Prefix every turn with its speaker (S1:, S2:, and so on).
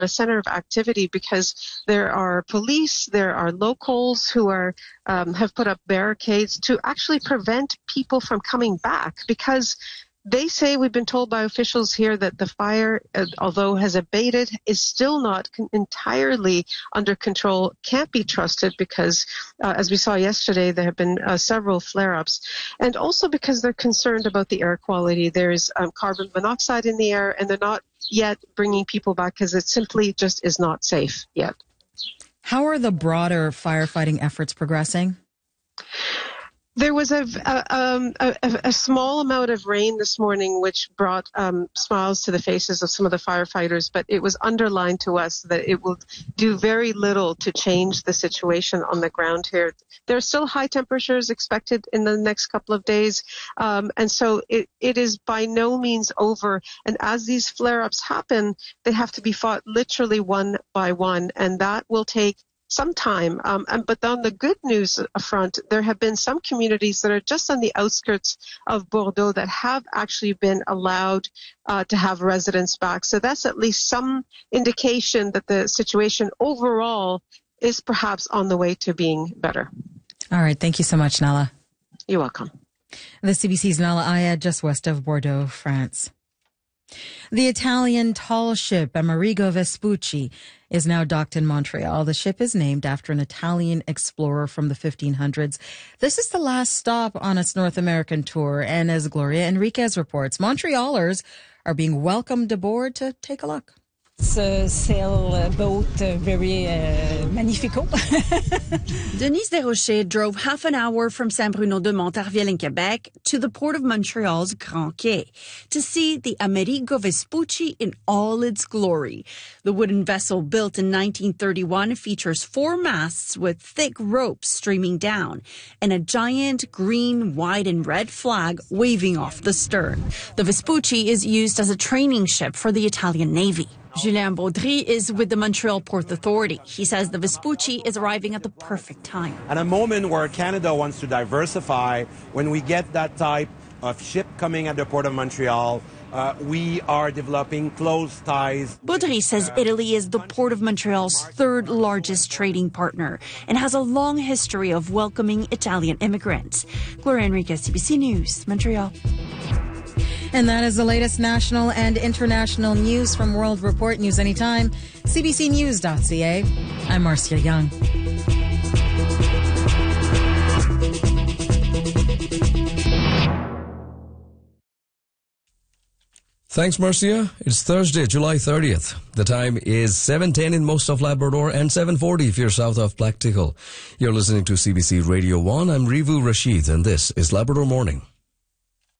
S1: a center of activity because there are police, there are locals who are have put up barricades to actually prevent people from coming back, because they say, we've been told by officials here, that the fire, although has abated, is still not entirely under control, can't be trusted because, as we saw yesterday, there have been several flare-ups. And also because they're concerned about the air quality. There's carbon monoxide in the air, and they're not yet bringing people back because it simply just is not safe yet.
S2: How are the broader firefighting efforts progressing?
S1: There was a small amount of rain this morning, which brought smiles to the faces of some of the firefighters, but it was underlined to us that it will do very little to change the situation on the ground here. There are still high temperatures expected in the next couple of days, and so it is by no means over. And as these flare-ups happen, they have to be fought literally one by one, and that will take some time. But on the good news front, there have been some communities that are just on the outskirts of Bordeaux that have actually been allowed to have residents back. So that's at least some indication that the situation overall is perhaps on the way to being better.
S2: All right. Thank you so much, Nala.
S1: You're welcome.
S2: The CBC's Nala Ayed, just west of Bordeaux, France. The Italian tall ship Amerigo Vespucci is now docked in Montreal. The ship is named after an Italian explorer from the 1500s. This is the last stop on its North American tour, and as Gloria Enriquez reports, Montrealers are being welcomed aboard to take a look.
S3: It's a sailboat, very magnifico.
S4: Denise Desrochers drove half an hour from Saint-Bruno-de-Montarville in Quebec to the port of Montreal's Grand Quai to see the Amerigo Vespucci in all its glory. The wooden vessel, built in 1931, features 4 masts with thick ropes streaming down and a giant green, white and red flag waving off the stern. The Vespucci is used as a training ship for the Italian Navy. Julien Baudry is with the Montreal Port Authority. He says the Vespucci is arriving at the perfect time.
S5: At a moment where Canada wants to diversify, when we get that type of ship coming at the Port of Montreal, we are developing close ties.
S4: Baudry says Italy is the Port of Montreal's 3rd largest trading partner and has a long history of welcoming Italian immigrants. Gloria Enriquez, CBC News, Montreal.
S2: And that is the latest national and international news from World Report News Anytime, cbcnews.ca. I'm Marcia Young.
S6: Thanks, Marcia. It's Thursday, July 30th. The time is 7:10 in most of Labrador and 7:40 if you're south of Blacktickle. You're listening to CBC Radio 1. I'm Rivu Rashid, and this is Labrador Morning.